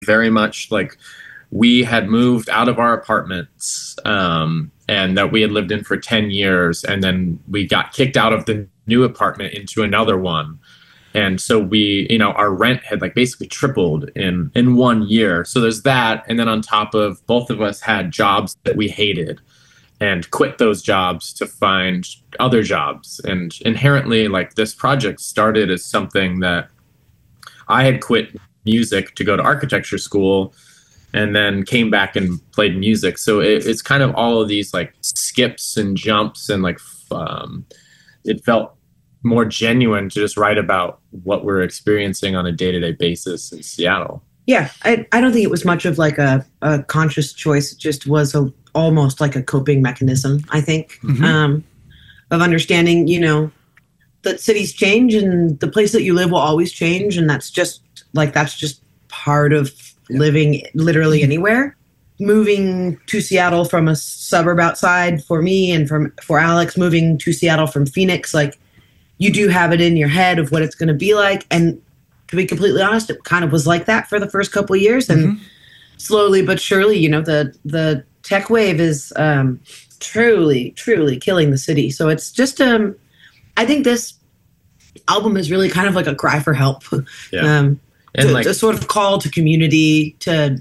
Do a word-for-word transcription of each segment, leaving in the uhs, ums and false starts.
very much like we had moved out of our apartments um, and that we had lived in for ten years. And then we got kicked out of the new apartment into another one. And so we, you know, our rent had like basically tripled in, in one year. So there's that. And then on top of, both of us had jobs that we hated and quit those jobs to find other jobs. And inherently, like, this project started as something that I had quit music to go to architecture school and then came back and played music. So it, it's kind of all of these like skips and jumps, and like um, it felt more genuine to just write about what we're experiencing on a day-to-day basis in Seattle. Yeah, I, I don't think it was much of like a, a conscious choice. It just was a, almost like a coping mechanism, I think, mm-hmm. um, of understanding, you know, that cities change and the place that you live will always change. And that's just like, that's just part of yeah. living literally anywhere. Moving to Seattle from a suburb outside for me, and from for Alex, moving to Seattle from Phoenix, like, you do have it in your head of what it's going to be like. And to be completely honest, it kind of was like that for the first couple of years. And mm-hmm. slowly but surely, you know, the the tech wave is um, truly, truly killing the city. So it's just, um, I think this album is really kind of like a cry for help. Yeah. um, and to, like, a sort of call to community to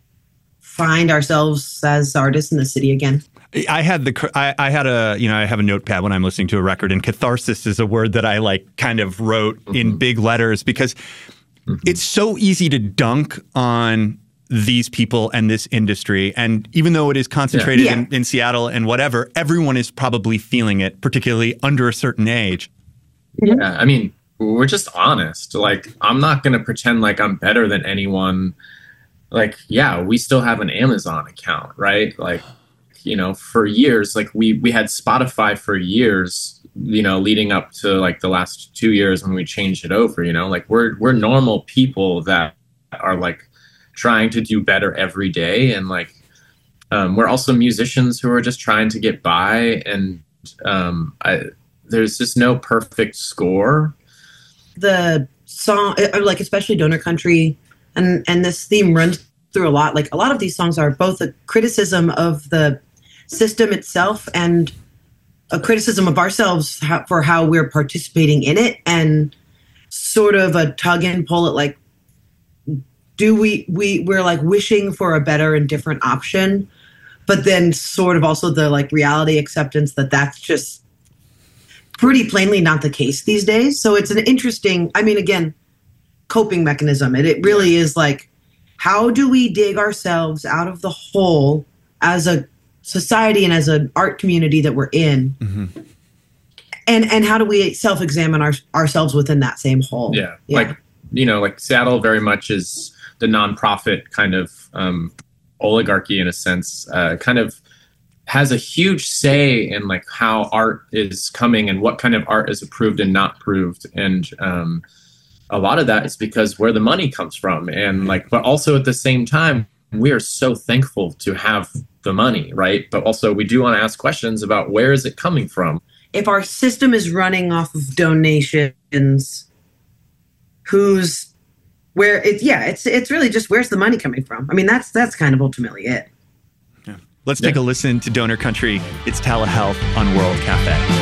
find ourselves as artists in the city again. I had the I, I had a you know I have a notepad when I'm listening to a record, and catharsis is a word that I like kind of wrote mm-hmm. in big letters, because mm-hmm. it's so easy to dunk on these people and this industry, and even though it is concentrated yeah. Yeah. In, in Seattle and whatever, everyone is probably feeling it, particularly under a certain age. Yeah, I mean, we're just honest. Like, I'm not going to pretend like I'm better than anyone. Like, yeah, we still have an Amazon account, right? Like, you know, for years, like we, we had Spotify for years, you know, leading up to like the last two years when we changed it over, you know, like we're, we're normal people that are like trying to do better every day. And like, um, we're also musicians who are just trying to get by. And um, I, there's just no perfect score. The song, like especially Donor Country, and, and this theme runs through a lot. Like a lot of these songs are both a criticism of the system itself and a criticism of ourselves for how we're participating in it, and sort of a tug and pull at like, do we, we, we're like wishing for a better and different option, but then sort of also the like reality acceptance that that's just pretty plainly not the case these days. So it's an interesting, I mean, again, coping mechanism. And it really is like, how do we dig ourselves out of the hole as a society and as an art community that we're in? Mm-hmm. And and how do we self-examine our, ourselves within that same hole? Yeah. yeah. Like, you know, like Seattle very much is the nonprofit kind of um, oligarchy in a sense, uh, kind of has a huge say in like how art is coming and what kind of art is approved and not approved. And um, a lot of that is because where the money comes from. And like, but also at the same time, we are so thankful to have the money, right? But also we do want to ask questions about where is it coming from? If our system is running off of donations, who's where it's, yeah, it's, it's really just, where's the money coming from? I mean, that's, that's kind of ultimately it. Yeah. Let's take yeah. a listen to Donor Country. It's Telehealth on World Cafe.